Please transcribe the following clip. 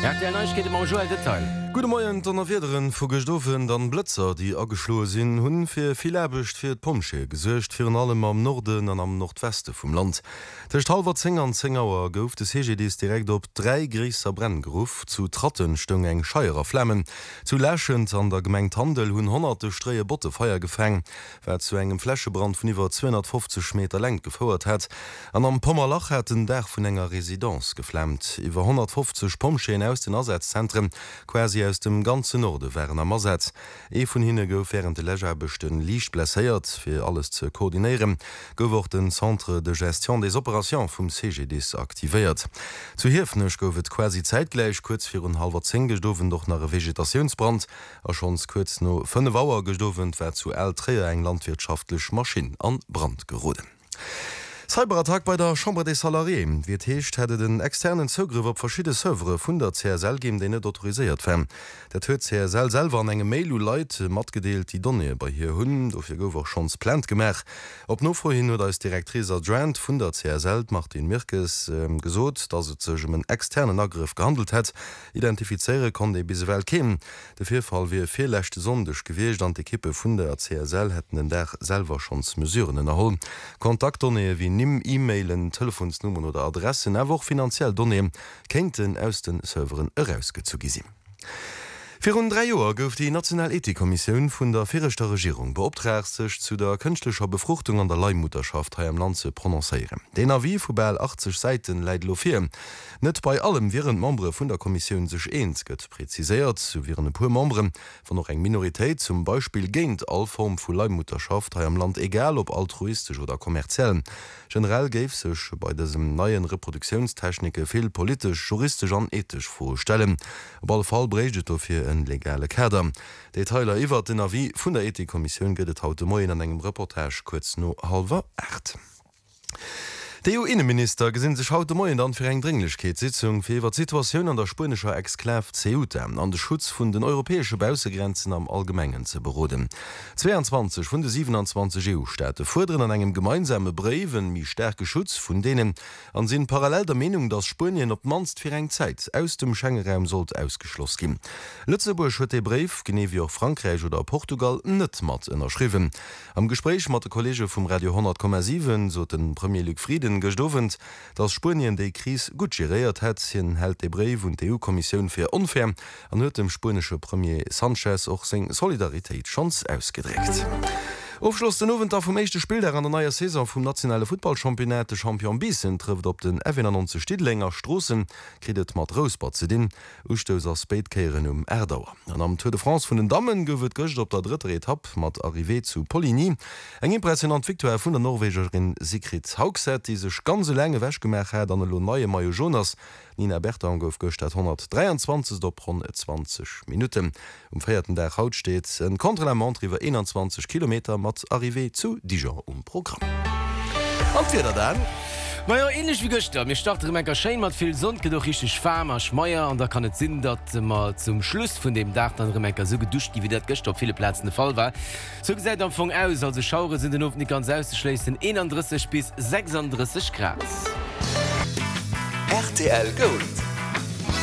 Ja, geht immer Joel Detail. Gute Morgen, dann Wederen vu Gestoffen dann Blitzer, die ageschloe sinn hunn fir viel erbecht fir d Pomsche gesuercht fir allem am Norden an am Nordweste vum Land. Techt halber 10 an 10 Auer gouf des CGDs direkt op 3 Grieser Brenngruf zu Tratten stung eng scheierer Flemmen. Zu lächend an der Gemengt Handel hunn 100 Streie Botte Feier gefeng, wär zu engem Flächebrand vun iwwer 250 Meter leng gefouert hett. An am Pommerlach hat den Dach vun enger Residenz geflemmt. Iwer 150 Pomscheen aus den Ersatzzentren quasi aus dem ganzen Norde wären am Ersetz. Vun hinne gouf während de Lägerbechten Liicht blesséiert fir alles ze koordinieren, gower den Centre de Gestion des Operations vum CGDs aktiviert. Zu Hifnech goufet quasi zeitgleich kurz vir halber 10 gestoven doch nach Vegetationsbrand, a schons kurz no 5 Auer gestoven wär zu L3 eng landwirtschaftlich Maschinen an Brand geroden. Cyberattack bei der Chambre des Salariés. Wie hecht hätte den externen Zugriff op verschiedene Server vun der CSL geben, den net autorisiert wär. Der huet CSL selber an engem Mail Leiit matgedeelt die Donne bei hier hunn, dofir gower schons plant gemerk. Op no vorhin oder als Direktriser Drant vun der CSL macht den Mirkes gesot, dat se sech einen externen Angriff gehandelt het. Identifizeiere kann de bis well kämen. De Vifall wie firlächte sondech gewicht an die Kippe vun der CSL hätten den der selber schons mesureuren erholen. Kontaktdonne wie nimm E-Mailen, Telefonsnummern oder Adressen awoch finanziell donnehmen, kennten aus den Serveren herausgezugisi. Für rund 3 Joer gouf die Nationalethikkommission vun der Vierter Regierung beauftragt sich zu der künstlicher Befruchtung an der Leihmutterschaft ha am Land zu prononcéieren. Den Avis vu bei 80 Seiten leiit lofir. Net bei allem wären Membre vun der Kommission sech eens gëtt präziséiert, so wären pu Membre von noch eng Minoritéit zum Beispiel géint all Form vu Leihmutterschaft ha am Land egal ob altruistisch oder kommerziell. Generell geif sech bei diesem neuen Reproduktionstechnike viel politisch, juristisch an ethisch vorstellen. Op alle Fall breget dofir legale Käder. Detailer iwwer den Avis vun der Ethikkommission gëtt haute Moien an engem Reportage kurz no 7:30. Der EU-Innenminister gesinn sich heute Morgen dann für eng Dringlichkeitssitzung für die Situation an der spanischer Exklave Ceuta an den Schutz von den europäischen Außengrenzen am Allgemeinen zu beroden. 22 von den 27 EU-Staaten fordern an einem gemeinsamen Brief wie stärker Schutz von denen an sind parallel der Meinung, dass Spanien ob manst für eine Zeit aus dem Schengen-Raum sollte ausgeschlossen gehen. Lützeburg hat den Brief, genau wie auch Frankreich oder Portugal, nicht mit unterschrieben. Am Gespräch mit der Kollege vom Radio 100,7 so den Premier Luc Frieden gestovent, dass Spanien die Krise gut geriert hat, hält der Brief und die EU-Kommission für unfair und hat dem spanischen Premier Sanchez auch seine Solidarität schon ausgedrückt. Aufschluss den Abend vom ersten Spiel an der neuen Saison vom nationalen Football-Championat der Champion Bissen trifft auf den 91 Stidlinger Straßen, kriegt mit Rosbad zu den Ausstoßer Spätkehren Erdauer. Und am Tour de France von den Damen gewinnt gestern auf der dritten Etappe mit Arrivée zu Poligny. Ein impressionant Victoire von der Norwegerin Sigrid Haugset, die sich ganz lange Wäsch gemacht hat an der neue Mayo Jonas. Nina Bertang gouf gostat 123 op 20 Minuten. Feierten der Haut steht en Kontralement iwwer 21 km mat Arrivé zu Dijon Programm. Anfir dann. Meier ähnlich wie gestern mir start Schein mat viel Sonne doch richtig farmer Schmeier an da kann het sinn dat mal zum Schluss von dem Dach dann Remecker so geduscht wie dat gestern viele Plätzen der Fall war. So gesagt am Anfang aus also Schaure sind den oft nicht ganz auszuschließen 31 bis 36 Grad. RTL Gold.